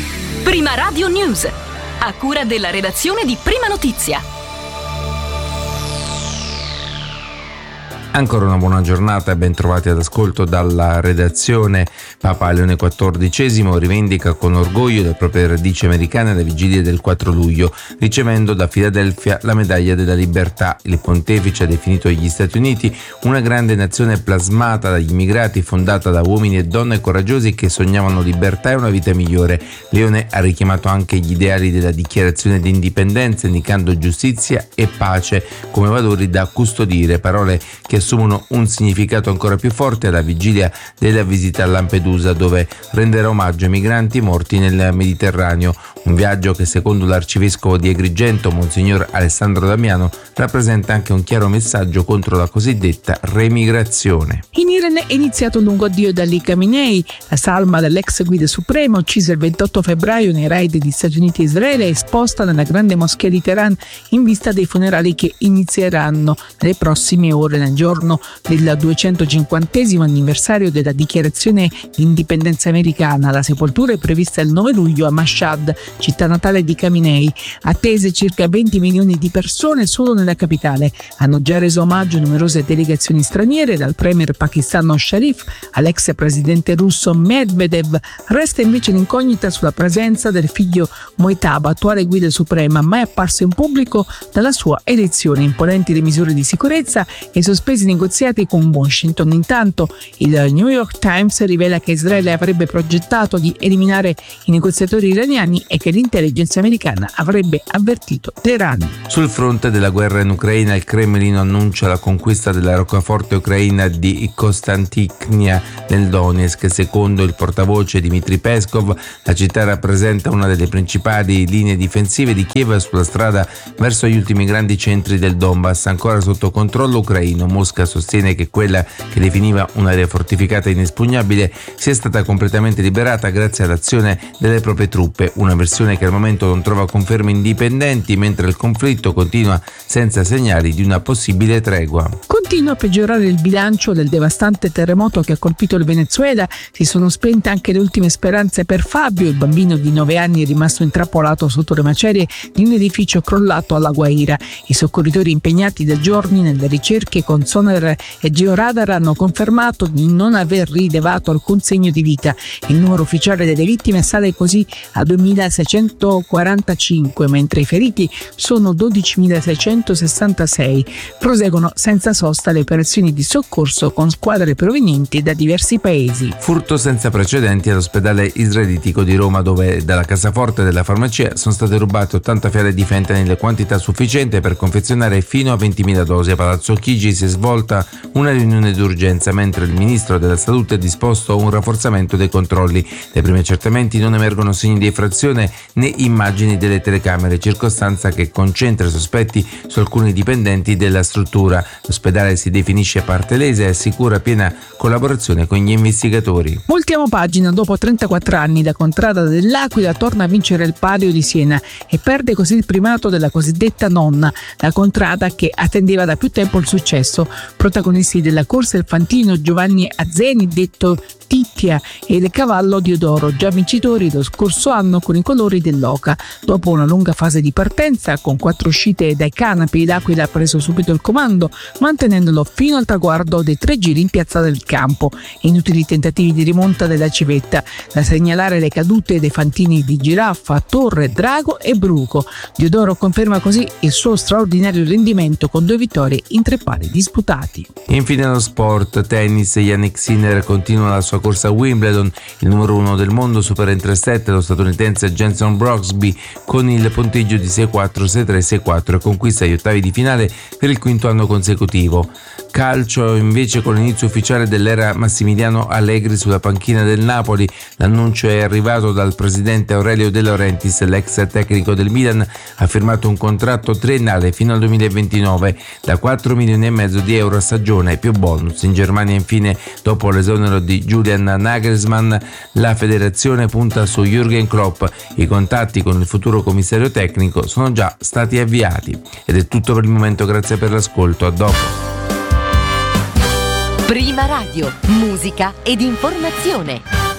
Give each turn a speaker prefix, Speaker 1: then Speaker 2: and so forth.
Speaker 1: Prima Radio News, a cura della redazione di Prima Notizia.
Speaker 2: Ancora una buona giornata e ben trovati ad ascolto dalla redazione. Papa Leone XIV rivendica con orgoglio le proprie radici americane alla vigilia del 4 luglio, ricevendo da Filadelfia la medaglia della libertà. Il pontefice ha definito gli Stati Uniti una grande nazione plasmata dagli immigrati, fondata da uomini e donne coraggiosi che sognavano libertà e una vita migliore. Leone ha richiamato anche gli ideali della dichiarazione di indipendenza, indicando giustizia e pace come valori da custodire, parole che assumono un significato ancora più forte alla vigilia della visita a Lampedusa, dove renderà omaggio ai migranti morti nel Mediterraneo. Un viaggio che, secondo l'arcivescovo di Agrigento, Monsignor Alessandro Damiano, rappresenta anche un chiaro messaggio contro la cosiddetta remigrazione.
Speaker 3: In Iran è iniziato un lungo addio da Ali Khamenei, la salma dell'ex guida suprema uccisa il 28 febbraio nei raid di Stati Uniti e Israele, esposta nella grande moschea di Teheran in vista dei funerali che inizieranno nelle prossime ore, nel giorno del 250° anniversario della dichiarazione di indipendenza americana. La sepoltura è prevista il 9 luglio a Mashhad, città natale di Khamenei. Attese circa 20 milioni di persone solo nella capitale. Hanno già reso omaggio numerose delegazioni straniere, dal premier pakistano Sharif all'ex presidente russo Medvedev. Resta invece l'incognita sulla presenza del figlio Mojtaba, attuale guida suprema, mai apparso in pubblico dalla sua elezione. Imponenti le misure di sicurezza e sospesi negoziati con Washington. Intanto il New York Times rivela che Israele avrebbe progettato di eliminare i negoziatori iraniani e che l'intelligence americana avrebbe avvertito Teheran.
Speaker 2: Sul fronte della guerra in Ucraina, il Cremlino annuncia la conquista della roccaforte ucraina di Konstantinivka nel Donetsk. Secondo il portavoce Dmitry Peskov, la città rappresenta una delle principali linee difensive di Kiev sulla strada verso gli ultimi grandi centri del Donbass, ancora sotto controllo ucraino. Mosca sostiene che quella che definiva un'area fortificata inespugnabile sia stata completamente liberata grazie all'azione delle proprie truppe, una versione che al momento non trova conferme indipendenti, mentre il conflitto continua senza segnali di una possibile tregua.
Speaker 3: Continua a peggiorare il bilancio del devastante terremoto che ha colpito il Venezuela. Si sono spente anche le ultime speranze per Fabio, il bambino di 9 anni rimasto intrappolato sotto le macerie di un edificio crollato alla Guaira. I soccorritori impegnati da giorni nelle ricerche con sonar e georadar hanno confermato di non aver rilevato alcun segno di vita. Il numero ufficiale delle vittime sale così a 2.645, mentre i feriti sono 12.666. Proseguono senza sosta le operazioni di soccorso con squadre provenienti da diversi paesi.
Speaker 2: Furto senza precedenti all'ospedale israelitico di Roma, dove dalla cassaforte della farmacia sono state rubate 80 fiale di fentanyl, quantità sufficiente per confezionare fino a 20.000 dosi. A Palazzo Chigi si è svolta una riunione d'urgenza, mentre il ministro della salute ha disposto un rafforzamento dei controlli. Dai primi accertamenti non emergono segni di effrazione né immagini delle telecamere, circostanza che concentra i sospetti su alcuni dipendenti della struttura. L'ospedale si definisce parte lesa e assicura piena collaborazione con gli investigatori.
Speaker 3: Voltiamo pagina. Dopo 34 anni la Contrada dell'Aquila torna a vincere il Palio di Siena e perde così il primato della cosiddetta nonna, la Contrada che attendeva da più tempo il successo. Protagonisti della corsa il fantino Giovanni Azzeni, detto Tittia, e il cavallo Diodoro, già vincitori lo scorso anno con i colori dell'Oca. Dopo una lunga fase di partenza, con 4 uscite dai canapi, l'Aquila ha preso subito il comando, mantenendolo fino al traguardo dei 3 giri in piazza del campo. Inutili tentativi di rimonta della civetta, da segnalare le cadute dei fantini di Giraffa, Torre, Drago e Bruco. Diodoro conferma così il suo straordinario rendimento con 2 vittorie in 3 pari disputati.
Speaker 2: Infine lo sport, tennis. Jannik Sinner continua la sua corsa a Wimbledon. Il numero 1 del mondo supera in 3-7 lo statunitense Jenson Brooksby con il punteggio di 6-4, 6-3, 6-4 e conquista gli ottavi di finale per il 5º anno consecutivo. Calcio invece, con l'inizio ufficiale dell'era Massimiliano Allegri sulla panchina del Napoli. L'annuncio è arrivato dal presidente Aurelio De Laurentiis. L'ex tecnico del Milan ha firmato un contratto triennale fino al 2029 da 4,5 milioni di euro a stagione più bonus. In Germania infine, dopo l'esonero di Julian Nagelsmann, la federazione punta su Jürgen Klopp. I contatti con il futuro commissario tecnico sono già stati avviati. Ed è tutto per il momento, grazie per l'ascolto, a dopo.
Speaker 1: Prima Radio, musica ed informazione.